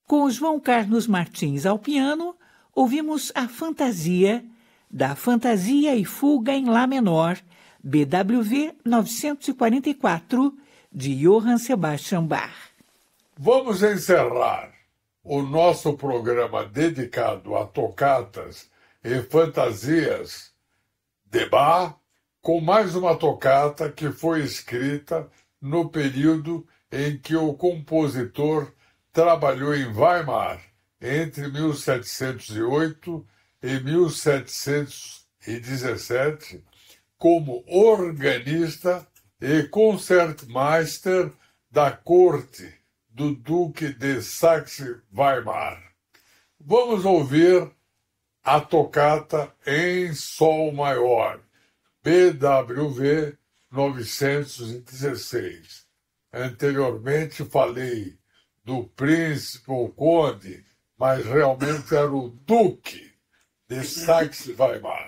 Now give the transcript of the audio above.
Com João Carlos Martins ao piano, ouvimos a Fantasia, da Fantasia e Fuga em Lá menor, BWV 944, de Johann Sebastian Bach. Vamos encerrar o nosso programa dedicado a tocatas e fantasias de Bach com mais uma tocata que foi escrita no período em que o compositor trabalhou em Weimar, entre 1708 e 1717, como organista e concertmeister da corte do Duque de Saxe-Weimar. Vamos ouvir a tocata em Sol maior, BWV 916. Anteriormente falei do príncipe ou conde, mas realmente era o Duque de Saxe-Weimar.